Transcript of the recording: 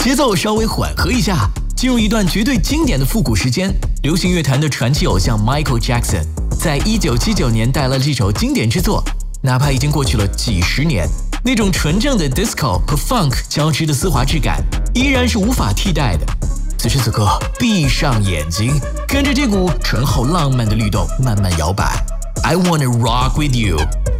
节奏稍微缓和一下，进入一段绝对经典的复古时间。流行乐坛的传奇偶像 Michael Jackson 在1979年带来了这首经典之作，哪怕已经过去了几十年，那种纯正的 disco 和 funk 交织的丝滑质感依然是无法替代的。此时此刻，闭上眼睛，跟着这股醇厚浪漫的律动慢慢摇摆。I wanna rock with you。